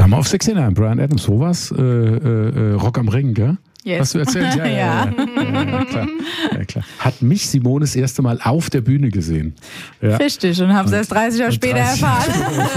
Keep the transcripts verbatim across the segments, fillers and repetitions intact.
War mal auf sechzehn, Bryan Adams, sowas, äh, äh, Rock am Ring, gell? Yes. Hast du erzählt? Ja, ja, ja. ja, ja, klar. ja klar. Hat mich Simone das erste Mal auf der Bühne gesehen. Ja. Richtig, und haben es erst dreißig Jahre später erfahren.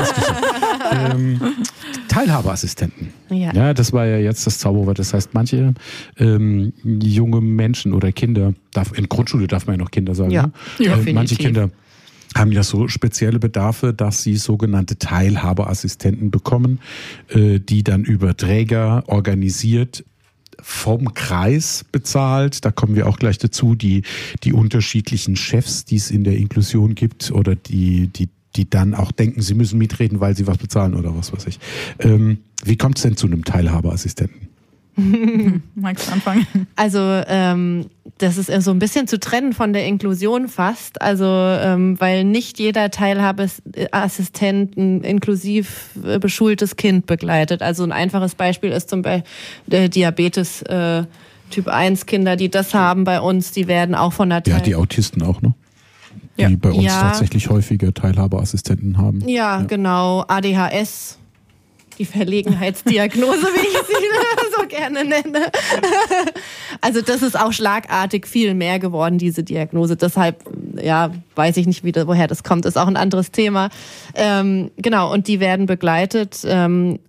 ähm, Teilhabeassistenten. Ja. ja, das war ja jetzt das Zauberwort. Das heißt, manche ähm, junge Menschen oder Kinder, darf, in Grundschule darf man ja noch Kinder sagen, ja, ne? ja, äh, manche Kinder haben ja so spezielle Bedarfe, dass sie sogenannte Teilhabeassistenten bekommen, äh, die dann über Träger organisiert vom Kreis bezahlt. Da kommen wir auch gleich dazu, die, die unterschiedlichen Chefs, die es in der Inklusion gibt oder die, die, die dann auch denken, sie müssen mitreden, weil sie was bezahlen oder was weiß ich. Ähm, wie kommt es denn zu einem Teilhabeassistenten? Magst du anfangen? Also ähm, das ist so ein bisschen zu trennen von der Inklusion fast, also ähm, weil nicht jeder Teilhabeassistent ein inklusiv äh, beschultes Kind begleitet. Also ein einfaches Beispiel ist zum Beispiel der Diabetes äh, Typ eins Kinder, die das haben bei uns, die werden auch von der Teil- Ja, die Autisten auch, ne? Die Ja. bei uns Ja. tatsächlich häufige Teilhabeassistenten haben. Ja, ja, genau, A D H S. Die Verlegenheitsdiagnose, wie ich sie so gerne nenne. Also das ist auch schlagartig viel mehr geworden, diese Diagnose. Deshalb, ja, weiß ich nicht, wie, woher das kommt. Ist auch ein anderes Thema. Ähm, genau, und die werden begleitet, ähm,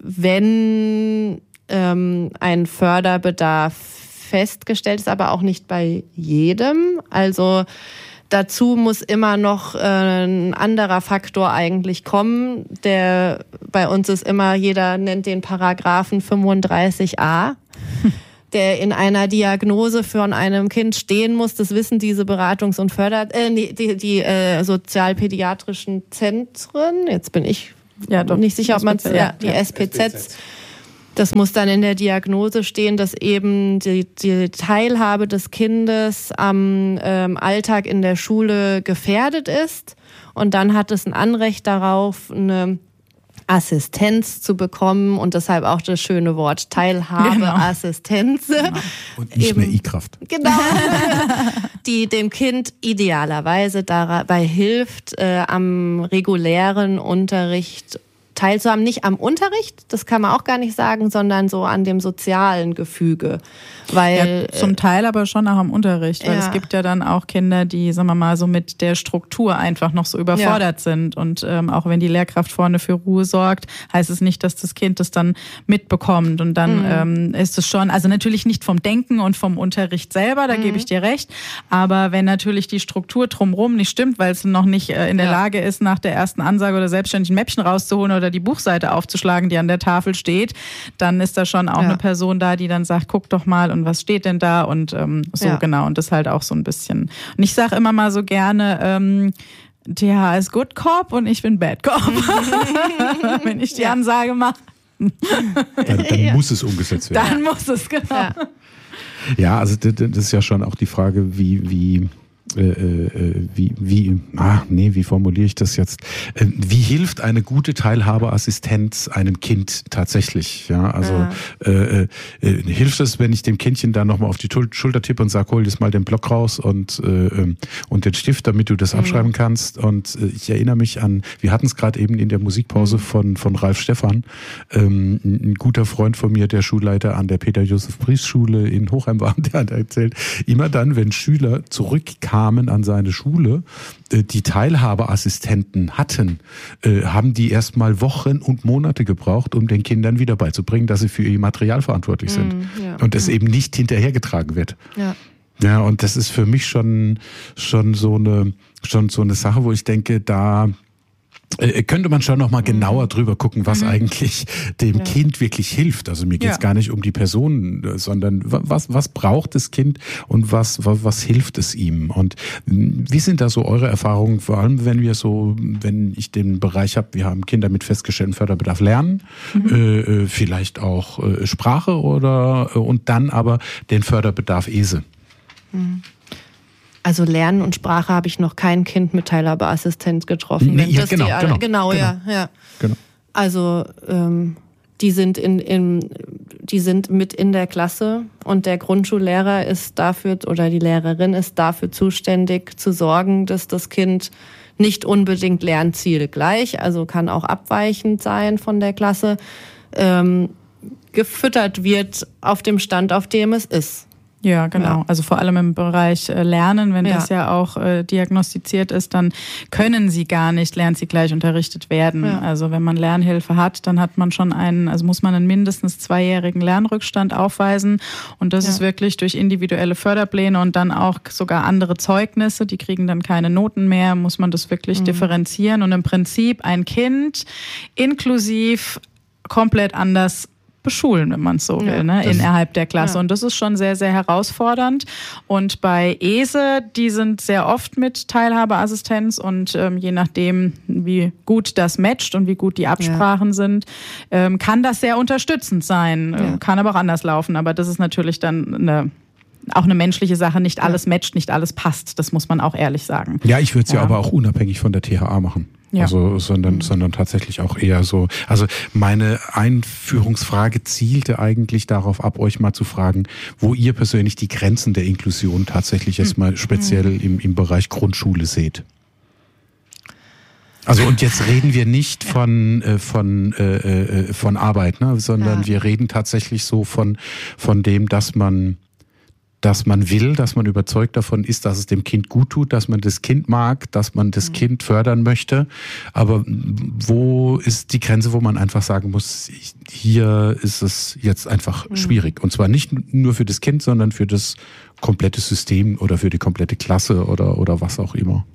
wenn ähm, ein Förderbedarf festgestellt ist, aber auch nicht bei jedem. Also dazu muss immer noch äh, ein anderer Faktor eigentlich kommen. Der bei uns ist immer, jeder nennt den Paragraphen fünfunddreißig a, der in einer Diagnose von einem Kind stehen muss. Das wissen diese Beratungs- und Förder-, äh, die, die äh, sozialpädiatrischen Zentren. Jetzt bin ich Ja, doch. nicht sicher, ob man es, ja, ja, die S P Zs. Das muss dann in der Diagnose stehen, dass eben die, die Teilhabe des Kindes am ähm, Alltag in der Schule gefährdet ist. Und dann hat es ein Anrecht darauf, eine Assistenz zu bekommen und deshalb auch das schöne Wort Teilhabeassistenz. Genau. Und nicht Eben. mehr I-Kraft. Genau. Die dem Kind idealerweise dabei hilft, äh, am regulären Unterricht teilzuhaben. Nicht am Unterricht, das kann man auch gar nicht sagen, sondern so an dem sozialen Gefüge. Weil, Ja, zum Teil aber schon auch am Unterricht, weil Ja. es gibt ja dann auch Kinder, die, sagen wir mal, so mit der Struktur einfach noch so überfordert Ja. sind. Und ähm, auch wenn die Lehrkraft vorne für Ruhe sorgt, heißt es nicht, dass das Kind das dann mitbekommt. Und dann Mhm. ähm, ist es schon, also natürlich nicht vom Denken und vom Unterricht selber, da Mhm. gebe ich dir recht. Aber wenn natürlich die Struktur drumherum nicht stimmt, weil es noch nicht äh, in der Ja. Lage ist, nach der ersten Ansage oder selbstständig ein Mäppchen rauszuholen oder die Buchseite aufzuschlagen, die an der Tafel steht, dann ist da schon auch Ja. eine Person da, die dann sagt, guck doch mal und was steht denn da und ähm, so Ja. genau und das halt auch so ein bisschen. Und ich sage immer mal so gerne, ähm, T H ist Good Cop und ich bin Bad Cop, wenn ich die Ja. Ansage mache. Dann, dann Ja. muss es umgesetzt werden. Dann muss es, genau. Ja. Ja, also das das ist ja schon auch die Frage, wie, wie, äh, äh, wie, wie, ah, nee, wie formuliere ich das jetzt? Äh, wie hilft eine gute Teilhabeassistenz einem Kind tatsächlich? Ja, also Ja. Äh, äh, äh, hilft es, wenn ich dem Kindchen da nochmal auf die Tul- Schulter tippe und sage, hol jetzt mal den Block raus und, äh, ähm, und den Stift, damit du das Mhm. abschreiben kannst. Und äh, ich erinnere mich an, wir hatten es gerade eben in der Musikpause Mhm. von, von Ralf Stephan, ähm, ein ein guter Freund von mir, der Schulleiter an der Peter-Josef-Pries-Schule in Hochheim war, der hat erzählt, immer dann, wenn Schüler zurückkamen an seine Schule, äh, die Teilhabeassistenten hatten, äh, haben die erstmal Wochen und Monate gebraucht, um den Kindern wieder beizubringen, dass sie für ihr Material verantwortlich sind. Mm, ja. Und es eben nicht hinterhergetragen wird. Ja. Ja, und das ist für mich schon, schon so eine, schon so eine Sache, wo ich denke, da äh, könnte man schon noch mal genauer drüber gucken, was eigentlich dem Ja. Kind wirklich hilft. Also mir geht es Ja. gar nicht um die Person, äh, sondern wa- was, was braucht das Kind und was, was, was hilft es ihm? Und mh, wie sind da so eure Erfahrungen, vor allem wenn wir so, wenn ich den Bereich habe, wir haben Kinder mit festgestelltem Förderbedarf lernen, äh, äh, vielleicht auch äh, Sprache oder äh, und dann aber den Förderbedarf E S E. Also Lernen und Sprache habe ich noch kein Kind mit Teilhabeassistenz getroffen. Nee, Wenn ja, das genau, die alle, genau, genau, genau. ja, ja. Genau. Also ähm, die sind in, in die sind mit in der Klasse und der Grundschullehrer ist dafür oder die Lehrerin ist dafür zuständig zu sorgen, dass das Kind nicht unbedingt Lernziel gleich, also kann auch abweichend sein von der Klasse, ähm, gefüttert wird auf dem Stand, auf dem es ist. Ja, genau. Ja. Also vor allem im Bereich äh, Lernen, wenn ja. das ja auch äh, diagnostiziert ist, dann können sie gar nicht lernzielgleich unterrichtet werden. Ja. Also wenn man Lernhilfe hat, dann hat man schon einen, also muss man einen mindestens zweijährigen Lernrückstand aufweisen. Und das ja. ist wirklich durch individuelle Förderpläne und dann auch sogar andere Zeugnisse, die kriegen dann keine Noten mehr, muss man das wirklich mhm. differenzieren. Und im Prinzip ein Kind inklusiv komplett anders beschulen, wenn man es so will, ja, ne, innerhalb der Klasse. Ja. Und das ist schon sehr, sehr herausfordernd. Und bei E S E, die sind sehr oft mit Teilhabeassistenz und ähm, je nachdem, wie gut das matcht und wie gut die Absprachen ja. sind, ähm, kann das sehr unterstützend sein. Ja. Kann aber auch anders laufen. Aber das ist natürlich dann eine auch eine menschliche Sache, nicht alles matcht, nicht alles passt. Das muss man auch ehrlich sagen. Ja, ich würde es ja. ja aber auch unabhängig von der T H A machen. Ja. Also, sondern, mhm. sondern tatsächlich auch eher so. Also meine Einführungsfrage zielte eigentlich darauf ab, euch mal zu fragen, wo ihr persönlich die Grenzen der Inklusion tatsächlich jetzt mal speziell mhm. im, im Bereich Grundschule seht. Also und jetzt reden wir nicht von äh, von äh, von Arbeit, ne, sondern ja. wir reden tatsächlich so von von dem, dass man dass man will, dass man überzeugt davon ist, dass es dem Kind gut tut, dass man das Kind mag, dass man das mhm. Kind fördern möchte. Aber wo ist die Grenze, wo man einfach sagen muss, hier ist es jetzt einfach mhm. schwierig. Und zwar nicht nur für das Kind, sondern für das komplette System oder für die komplette Klasse oder, oder was auch immer.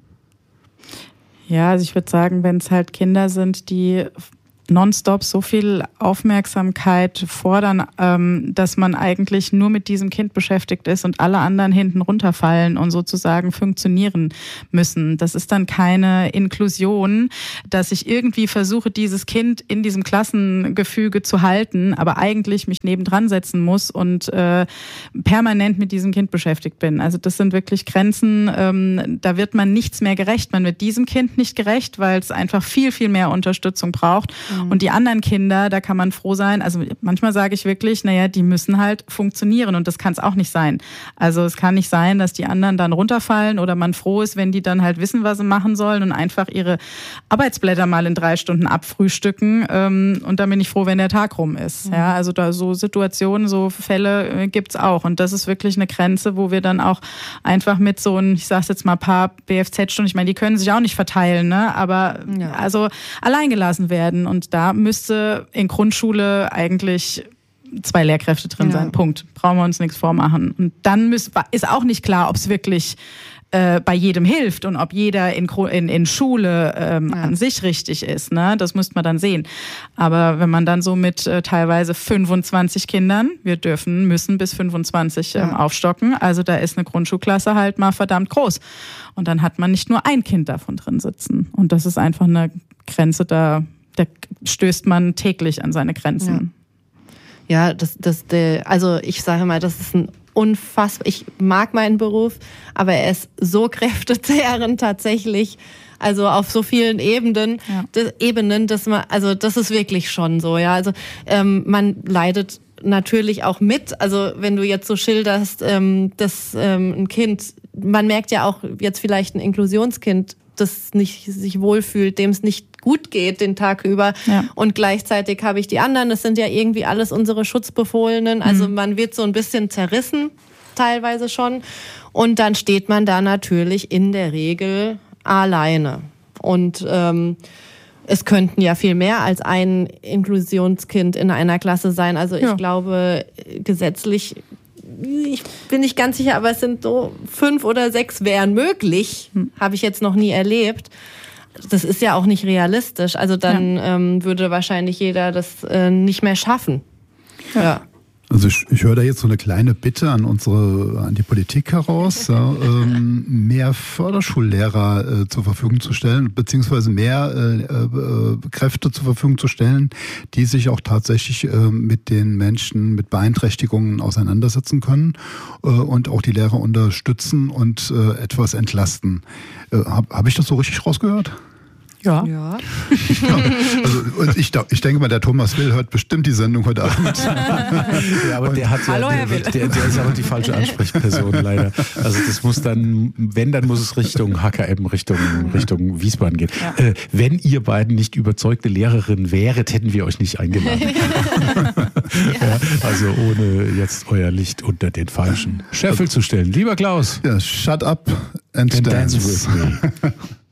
Ja, also ich würde sagen, wenn es halt Kinder sind, die nonstop so viel Aufmerksamkeit fordern, ähm, dass man eigentlich nur mit diesem Kind beschäftigt ist und alle anderen hinten runterfallen und sozusagen funktionieren müssen. Das ist dann keine Inklusion, dass ich irgendwie versuche, dieses Kind in diesem Klassengefüge zu halten, aber eigentlich mich nebendran setzen muss und äh, permanent mit diesem Kind beschäftigt bin. Also das sind wirklich Grenzen, ähm, da wird man nichts mehr gerecht. Man wird diesem Kind nicht gerecht, weil es einfach viel, viel mehr Unterstützung braucht. Und die anderen Kinder, da kann man froh sein. Also manchmal sage ich wirklich, naja, die müssen halt funktionieren und das kann es auch nicht sein. Also es kann nicht sein, dass die anderen dann runterfallen oder man froh ist, wenn die dann halt wissen, was sie machen sollen und einfach ihre Arbeitsblätter mal in drei Stunden abfrühstücken. Ähm, und dann bin ich froh, wenn der Tag rum ist. Mhm. Ja, also da so Situationen, so Fälle äh, gibt's auch. Und das ist wirklich eine Grenze, wo wir dann auch einfach mit so ein, ich sag's jetzt mal, paar B F Z-Stunden, ich meine, die können sich auch nicht verteilen, ne? Aber ja. also allein gelassen werden. Und da müsste in Grundschule eigentlich zwei Lehrkräfte drin ja. sein. Punkt. Brauchen wir uns nichts vormachen. Und dann müß, ist auch nicht klar, ob es wirklich äh, bei jedem hilft und ob jeder in, in, in Schule ähm, ja. an sich richtig ist. Ne? Das müsste man dann sehen. Aber wenn man dann so mit äh, teilweise fünfundzwanzig Kindern, wir dürfen, müssen bis fünfundzwanzig ähm, ja. aufstocken, also da ist eine Grundschulklasse halt mal verdammt groß. Und dann hat man nicht nur ein Kind davon drin sitzen. Und das ist einfach eine Grenze, da Da stößt man täglich an seine Grenzen. Ja, ja das, das, also ich sage mal, das ist ein unfassbar, ich mag meinen Beruf, aber er ist so kräftezehrend tatsächlich, also auf so vielen Ebenen, ja. das, Ebenen, dass man, also das ist wirklich schon so, ja, also ähm, man leidet natürlich auch mit, also wenn du jetzt so schilderst, ähm, dass ähm, ein Kind, man merkt ja auch jetzt vielleicht ein Inklusionskind, das nicht sich wohlfühlt, dem es nicht gut geht den Tag über. Ja. Und gleichzeitig habe ich die anderen, das sind ja irgendwie alles unsere Schutzbefohlenen. Also mhm. man wird so ein bisschen zerrissen, teilweise schon. Und dann steht man da natürlich in der Regel alleine. Und ähm, es könnten ja viel mehr als ein Inklusionskind in einer Klasse sein. Also ich ja. glaube, gesetzlich, ich bin nicht ganz sicher, aber es sind so fünf oder sechs wären möglich. Hm. Habe ich jetzt noch nie erlebt. Das ist ja auch nicht realistisch. Also dann ja. ähm, würde wahrscheinlich jeder das äh, nicht mehr schaffen. Ja. ja. Also ich, ich höre da jetzt so eine kleine Bitte an unsere, an die Politik heraus, ja, ähm, mehr Förderschullehrer äh, zur Verfügung zu stellen, beziehungsweise mehr äh, äh, Kräfte zur Verfügung zu stellen, die sich auch tatsächlich äh, mit den Menschen mit Beeinträchtigungen auseinandersetzen können äh, und auch die Lehrer unterstützen und äh, etwas entlasten. Äh, Habe hab ich das so richtig rausgehört? Ja. ja. ja also, ich, ich denke mal, der Thomas Will hört bestimmt die Sendung heute Abend. Ja, aber der hat ja, Hallo, Herr der, der, der ist aber die falsche Ansprechperson leider. Also das muss dann, wenn, dann muss es Richtung H K M, Richtung, Richtung Wiesbaden gehen. Ja. Äh, wenn ihr beiden nicht überzeugte Lehrerin wäret, hätten wir euch nicht eingeladen. Ja, also ohne jetzt euer Licht unter den falschen Scheffel zu stellen. Lieber Klaus. Ja, shut up and, and dance. dance with me.